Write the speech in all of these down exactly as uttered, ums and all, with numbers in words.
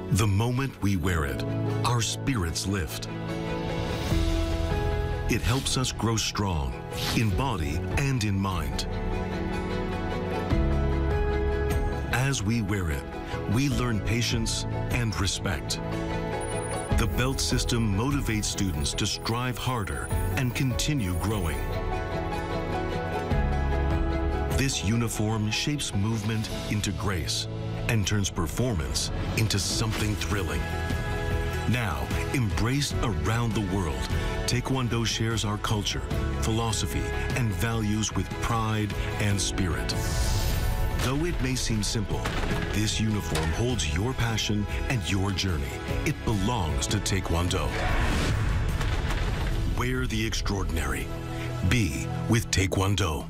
The moment we wear it, our spirits lift. It helps us grow strong in body and in mind. As we wear it, we learn patience and respect. The belt system motivates students to strive harder and continue growing. This uniform shapes movement into grace and turns performance into something thrilling. Now, embraced around the world, Taekwondo shares our culture, philosophy, and values with pride and spirit. Though it may seem simple, this uniform holds your passion and your journey. It belongs to Taekwondo. Wear the extraordinary. Be with Taekwondo.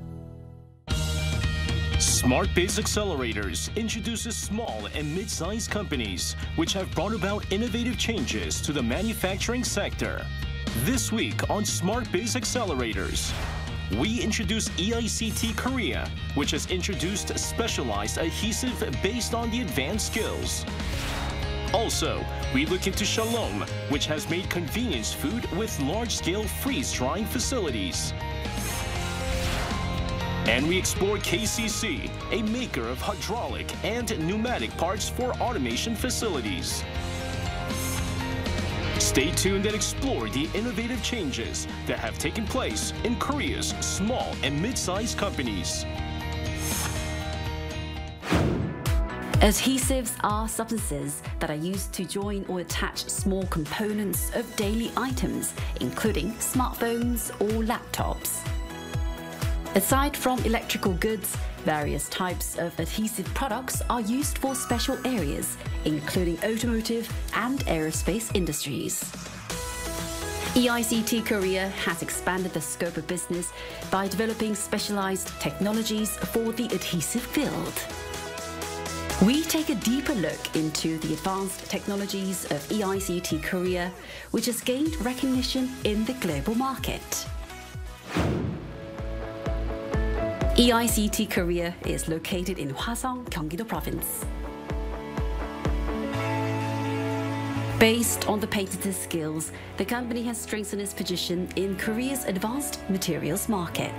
SmartBiz Accelerators introduces small and mid-sized companies which have brought about innovative changes to the manufacturing sector. This week on SmartBiz Accelerators, we introduce E I C T Korea, which has introduced specialized adhesive based on the advanced skills. Also, we look into Shalom, which has made convenience food with large-scale freeze-drying facilities. And we explore K C C, a maker of hydraulic and pneumatic parts for automation facilities. Stay tuned and explore the innovative changes that have taken place in Korea's small and mid-sized companies. Adhesives are substances that are used to join or attach small components of daily items, including smartphones or laptops. Aside from electrical goods, various types of adhesive products are used for special areas, including automotive and aerospace industries. E I C T Korea has expanded the scope of business by developing specialized technologies for the adhesive field. We take a deeper look into the advanced technologies of E I C T Korea, which has gained recognition in the global market. E I C T Korea is located in Hwaseong, Gyeonggi-do Province. Based on the patented skills, the company has strengthened its position in Korea's advanced materials market.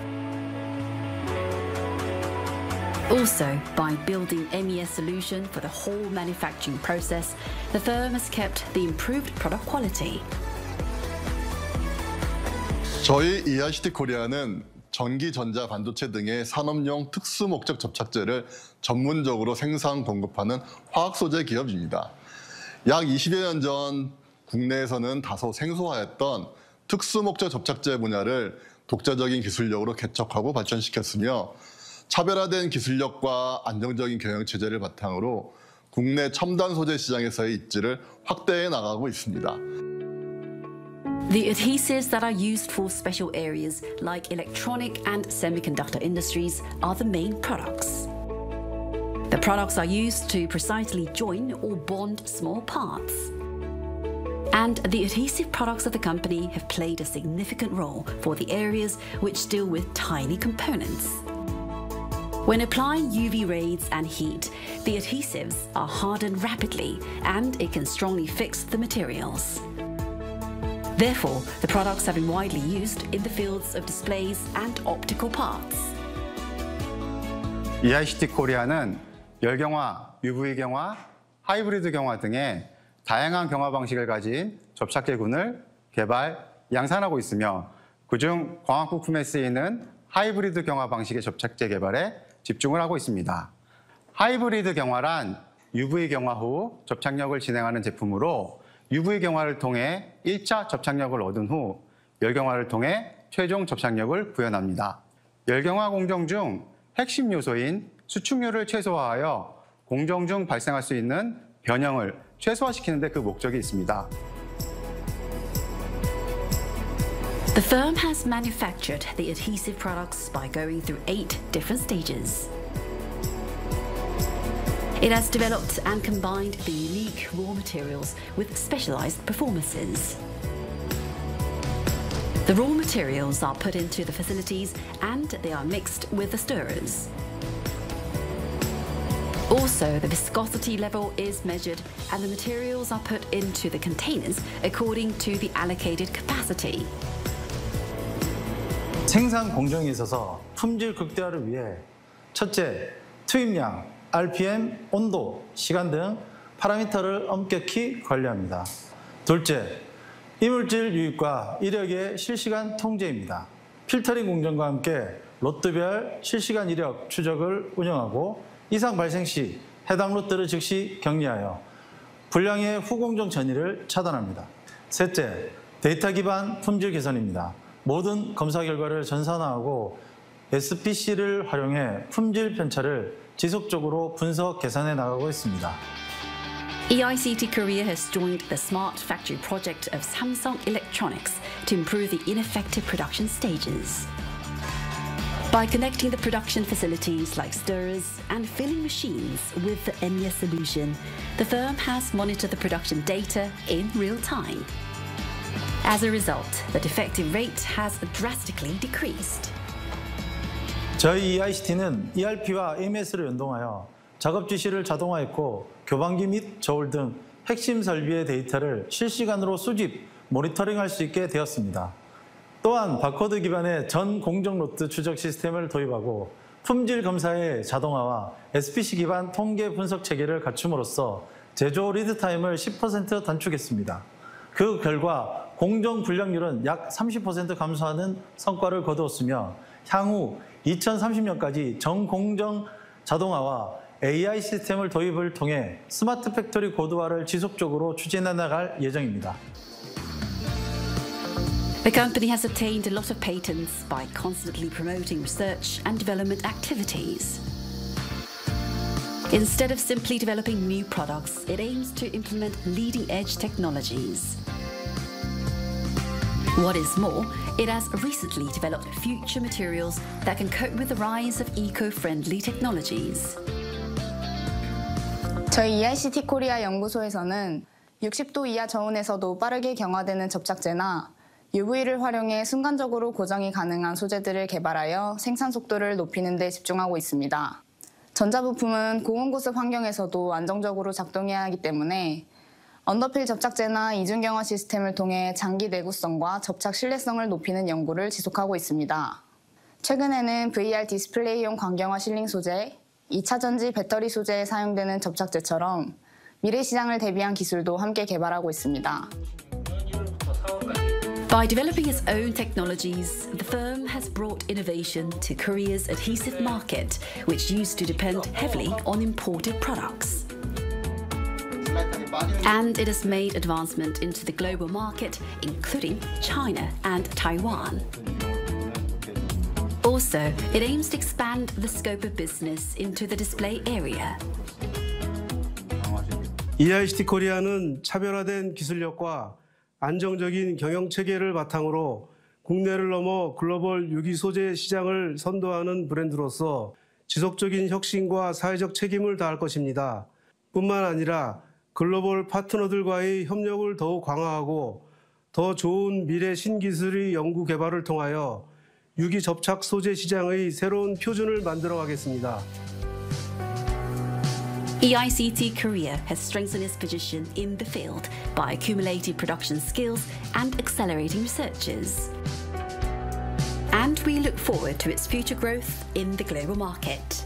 Also, by building M E S solution for the whole manufacturing process, the firm has kept the improved product quality. 저희 E I C T 코리아는 전기, 전자, 반도체 등의 산업용 특수 목적 접착제를 전문적으로 생산, 공급하는 화학 소재 기업입니다. 약 이십여 년 전 국내에서는 다소 생소하였던 특수 목적 접착제 분야를 독자적인 기술력으로 개척하고 발전시켰으며 차별화된 기술력과 안정적인 경영 체제를 바탕으로 국내 첨단 소재 시장에서의 입지를 확대해 나가고 있습니다. The adhesives that are used for special areas like electronic and semiconductor industries are the main products. The products are used to precisely join or bond small parts. And the adhesive products of the company have played a significant role for the areas which deal with tiny components. When applying U V rays and heat, the adhesives are hardened rapidly and it can strongly fix the materials. Therefore, the products have been widely used in the fields of displays and optical parts. E I C T 코리아는 열경화, 유브이 경화, 하이브리드 경화 등의 다양한 경화 방식을 가진 접착제군을 개발, 양산하고 있으며 그중 광학 부품에 쓰이는 하이브리드 경화 방식의 접착제 개발에 집중을 하고 있습니다. 하이브리드 경화란 유브이 경화 후 접착력을 진행하는 제품으로 유브이 경화를 통해 일 차 접착력을 얻은 후 열경화를 통해 최종 접착력을 구현합니다. 열경화 공정 중 핵심 요소인 수축률을 최소화하여 공정 중 발생할 수 있는 변형을 최소화시키는 데 그 목적이 있습니다. The firm has manufactured the adhesive products by going through eight different stages. It has developed and combined the unique raw materials with specialized performances. The raw materials are put into the facilities and they are mixed with the stirrers. Also, the viscosity level is measured and the materials are put into the containers according to the allocated capacity. 생산 공정에 있어서 품질 극대화를 위해 첫째, 투입량, 알피엠, 온도, 시간 등 파라미터를 엄격히 관리합니다. 둘째, 이물질 유입과 이력의 실시간 통제입니다. 필터링 공정과 함께 로트별 실시간 이력 추적을 운영하고 이상 발생 시 해당 로트를 즉시 격리하여 불량의 후공정 전이를 차단합니다. 셋째, 데이터 기반 품질 개선입니다. 모든 검사 결과를 전산화하고 에스피씨를 활용해 품질 편차를 지속적으로 분석 개선해 나가고 있습니다. E I C T Korea has joined the Smart Factory project of Samsung Electronics to improve the ineffective production stages. By connecting the production facilities like stirrers and filling machines with the Enya solution, the firm has monitored the production data in real time. As a result, the defective rate has drastically decreased. 저희 이아이씨티는 이알피와 에이엠에스를 연동하여 작업 지시를 자동화했고 교반기 및 저울 등 핵심 설비의 데이터를 실시간으로 수집, 모니터링할 수 있게 되었습니다. 또한 바코드 기반의 전 공정 로트 추적 시스템을 도입하고 품질 검사의 자동화와 에스피씨 기반 통계 분석 체계를 갖춤으로써 제조 리드 타임을 십 퍼센트 단축했습니다. 그 결과 공정 불량률은 약 삼십 퍼센트 감소하는 성과를 거두었으며 향후 이천삼십 년까지 전공정 자동화와 에이아이 시스템을 도입을 통해 스마트 팩토리 고도화를 지속적으로 추진해 나갈 예정입니다. The company has obtained a lot of patents by constantly promoting research and development activities. Instead of simply developing new products, it aims to implement leading-edge technologies. What is more, it has recently developed future materials that can cope with the rise of eco-friendly technologies. 저희 이아이씨티 코리아 연구소에서는 육십 도 이하 저온에서도 빠르게 경화되는 접착제나 유브이를 활용해 순간적으로 고정이 가능한 소재들을 개발하여 생산 속도를 높이는 데 집중하고 있습니다. 전자부품은 고온고습 환경에서도 안정적으로 작동해야 하기 때문에 언더필 접착제나 이중경화 시스템을 통해 장기 내구성과 접착 신뢰성을 높이는 연구를 지속하고 있습니다. 최근에는 브이알 디스플레이용 광경화 실링 소재, 이차 전지 배터리 소재에 사용되는 접착제처럼 미래 시장을 대비한 기술도 함께 개발하고 있습니다. By developing its own technologies, the firm has brought innovation to Korea's adhesive market, which used to depend heavily on imported products. And it has made advancement into the global market, including China and Taiwan. Also, it aims to expand the scope of business into the display area. 이아이씨티 코리아는 차별화된 기술력과 안정적인 경영 체계를 바탕으로 국내를 넘어 글로벌 유기 소재 시장을 선도하는 브랜드로서 지속적인 혁신과 사회적 책임을 다할 것입니다. 뿐만 아니라 글로벌 파트너들과의 협력을 더욱 강화하고 더 좋은 미래 신기술의 연구 개발을 통하여 유기 접착 소재 시장의 새로운 표준을 만들어가겠습니다. E I C T Korea has strengthened its position in the field by accumulating production skills and accelerating researches. And we look forward to its future growth in the global market.